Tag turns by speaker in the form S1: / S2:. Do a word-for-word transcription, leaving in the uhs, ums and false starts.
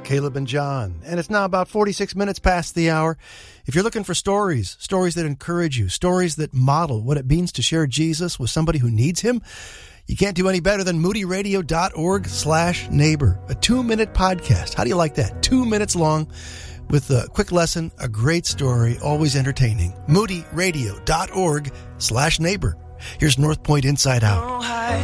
S1: Caleb and John, and it's now about forty-six minutes past the hour. If you're looking for stories, stories that encourage you, stories that model what it means to share Jesus with somebody who needs him, you can't do any better than moodyradio.org slash neighbor, a two-minute podcast. How do you like that? Two minutes long with a quick lesson, a great story, always entertaining. moodyradio.org slash neighbor. Here's North Point Inside Out.